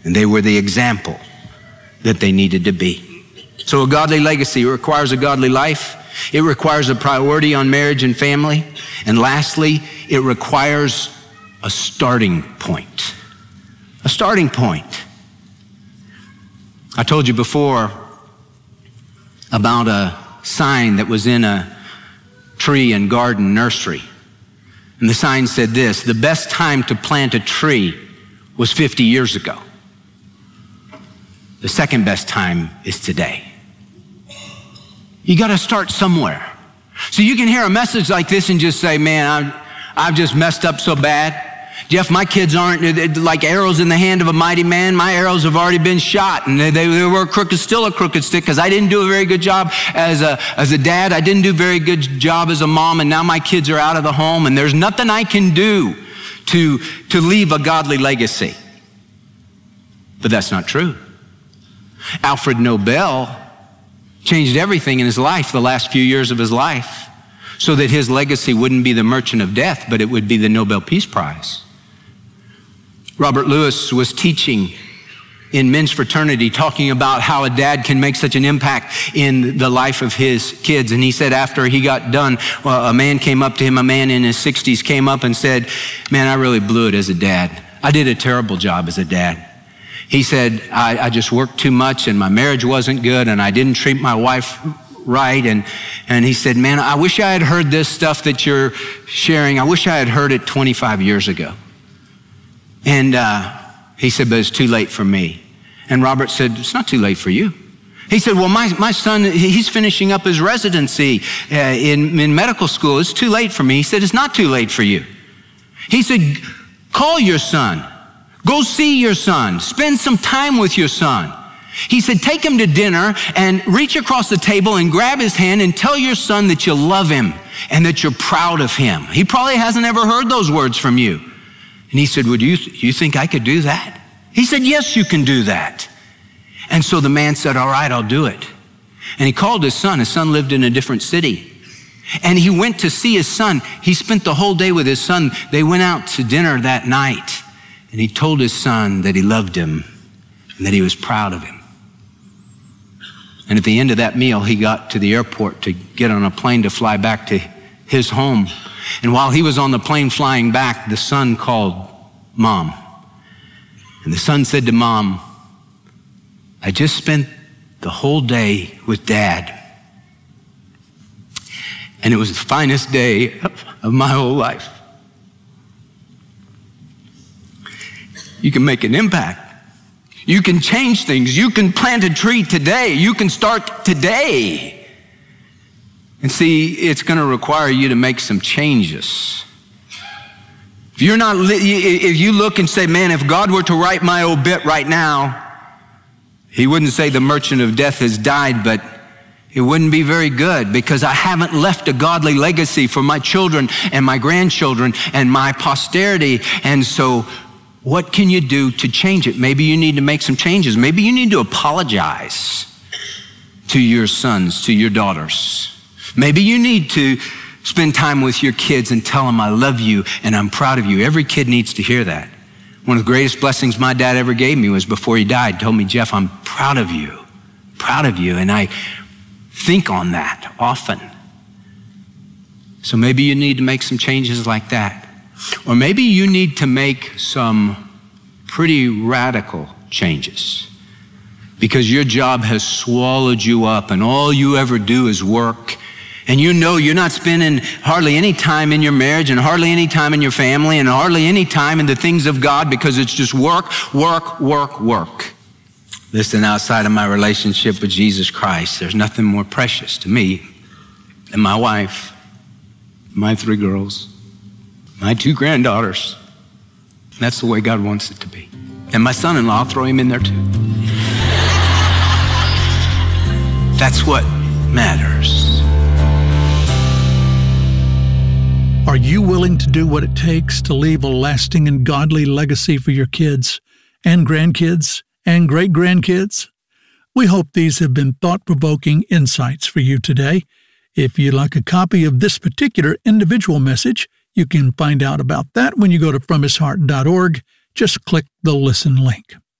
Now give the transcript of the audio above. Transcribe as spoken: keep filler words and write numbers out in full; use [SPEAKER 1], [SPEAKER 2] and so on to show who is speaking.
[SPEAKER 1] And they were the example that they needed to be. So a godly legacy requires a godly life. It requires a priority on marriage and family. And lastly, it requires a starting point. A starting point. I told you before about a sign that was in a tree and garden nursery. And the sign said this: the best time to plant a tree was fifty years ago. The second best time is today. You got to start somewhere. So you can hear a message like this and just say, man, I've, I've just messed up so bad. Jeff, my kids aren't like arrows in the hand of a mighty man. My arrows have already been shot, and they, they were crooked, still a crooked stick, because I didn't do a very good job as a, as a dad. I didn't do a very good job as a mom, and now my kids are out of the home, and there's nothing I can do to, to leave a godly legacy. But that's not true. Alfred Nobel changed everything in his life, the last few years of his life, so that his legacy wouldn't be the Merchant of Death, but it would be the Nobel Peace Prize. Robert Lewis was teaching in men's fraternity, talking about how a dad can make such an impact in the life of his kids. And he said after he got done, well, a man came up to him, a man in his sixties came up and said, man, I really blew it as a dad. I did a terrible job as a dad. He said, I, I just worked too much and my marriage wasn't good and I didn't treat my wife right. And, and he said, man, I wish I had heard this stuff that you're sharing. I wish I had heard it twenty-five years ago. And uh, he said, but it's too late for me. And Robert said, it's not too late for you. He said, well, my, my son, he's finishing up his residency uh, in, in medical school. It's too late for me. He said, it's not too late for you. He said, call your son. Go see your son. Spend some time with your son. He said, take him to dinner and reach across the table and grab his hand and tell your son that you love him and that you're proud of him. He probably hasn't ever heard those words from you. And he said, would you, you think I could do that? He said, yes, you can do that. And so the man said, all right, I'll do it. And he called his son. His son lived in a different city. And he went to see his son. He spent the whole day with his son. They went out to dinner that night. And he told his son that he loved him and that he was proud of him. And at the end of that meal, he got to the airport to get on a plane to fly back to his home. And while he was on the plane flying back, the son called Mom. And the son said to Mom, I just spent the whole day with Dad. And it was the finest day of my whole life. You can make an impact. You can change things. You can plant a tree today. You can start today. And see, it's going to require you to make some changes. If you're not, if you look and say, man, if God were to write my obit right now, he wouldn't say the Merchant of Death has died, but it wouldn't be very good because I haven't left a godly legacy for my children and my grandchildren and my posterity. And so what can you do to change it? Maybe you need to make some changes. Maybe you need to apologize to your sons, to your daughters. Maybe you need to spend time with your kids and tell them I love you and I'm proud of you. Every kid needs to hear that. One of the greatest blessings my dad ever gave me was before he died, told me, Jeff, I'm proud of you, proud of you. And I think on that often. So maybe you need to make some changes like that. Or maybe you need to make some pretty radical changes because your job has swallowed you up and all you ever do is work. And you know you're not spending hardly any time in your marriage and hardly any time in your family and hardly any time in the things of God because it's just work, work, work, work. Listen, outside of my relationship with Jesus Christ, there's nothing more precious to me than my wife, my three girls, my two granddaughters. That's the way God wants it to be. And my son-in-law, I'll throw him in there too. That's what matters.
[SPEAKER 2] Are you willing to do what it takes to leave a lasting and godly legacy for your kids and grandkids and great-grandkids? We hope these have been thought-provoking insights for you today. If you'd like a copy of this particular individual message, you can find out about that when you go to from his heart dot org. Just click the Listen link.